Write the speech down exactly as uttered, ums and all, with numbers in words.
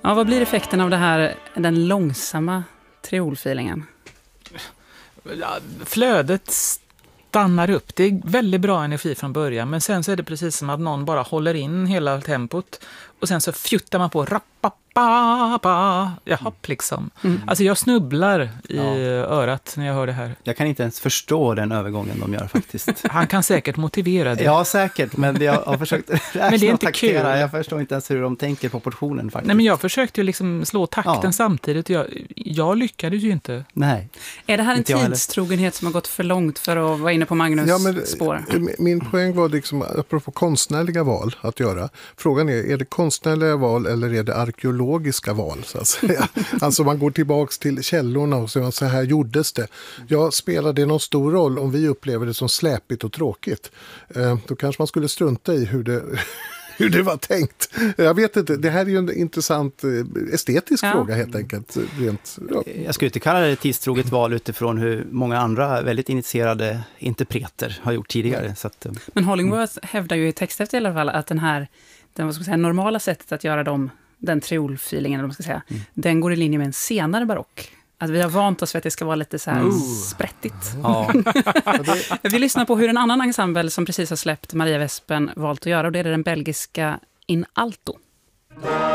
Ja, vad blir effekten av det här, den långsamma triolfilingen? Ja, flödet stannar upp. Det är väldigt bra energi från början, men sen så är det precis som att någon bara håller in hela tempot och sen så fjuttar man på rappapapa, jaha, liksom. Mm. Alltså jag snubblar i ja. örat när jag hör det här. Jag kan inte ens förstå den övergången de gör faktiskt. Han kan säkert motivera det. Ja, säkert, men jag har försökt men det är inte kul. Jag förstår inte ens hur de tänker på portionen faktiskt. Nej, men jag försökte ju liksom slå takten ja. samtidigt. Jag, jag lyckades ju inte. Nej. Är det här en tidstrogenhet som har gått för långt för att vara inne på Magnus ja, men, spår? Min poäng var liksom, apropå konstnärliga val att göra. Frågan är, är det konstnärliga val eller är det arkeologiska val? Så att säga? Alltså man går tillbaks till källorna och säger så här gjordes det. Ja, spelar det någon stor roll om vi upplever det som släpigt och tråkigt? Eh, då kanske man skulle strunta i hur det... hur det var tänkt. Jag vet inte, det här är ju en intressant estetisk ja. fråga helt enkelt. Rent, ja. Jag skulle inte kalla det ett tidstroget val utifrån hur många andra väldigt initierade interpreter har gjort tidigare. Så att, men Hollingworth mm. hävdar ju i texthäftet i alla fall att den här den, vad ska man säga, normala sättet att göra dem, den triolfilingen, eller vad man ska säga, mm. den går i linje med en senare barock. Att vi har vant oss för att det ska vara lite så här uh. sprättigt. Ja. Vi lyssnar på hur en annan ensemble som precis har släppt Maria Vespen valt att göra, och det är den belgiska In Alto.